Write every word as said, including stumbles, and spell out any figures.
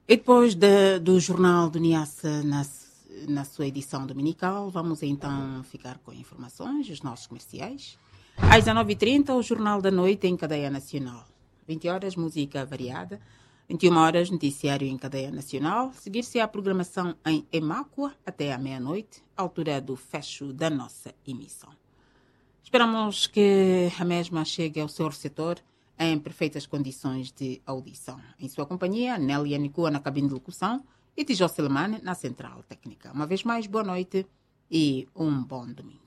E depois de- do Jornal do Niassa na, na sua edição dominical, vamos então ficar com informações, os nossos comerciais. Às dezenove e trinta, o Jornal da Noite em cadeia nacional. vinte horas, música variada. vinte e uma horas, noticiário em cadeia nacional. Seguir-se a programação em Emáqua até à meia-noite, altura do fecho da nossa emissão. Esperamos que a mesma chegue ao seu receptor em perfeitas condições de audição. Em sua companhia, Nélia Nicua na cabine de locução e Tijó Selemane na central técnica. Uma vez mais, boa noite e um bom domingo.